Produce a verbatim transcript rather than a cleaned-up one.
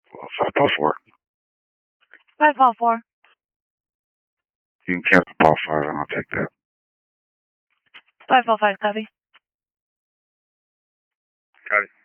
Well, five Paul four. five Paul four. You can cancel Paul five, and I'll take that. five Paul five, copy. Copy.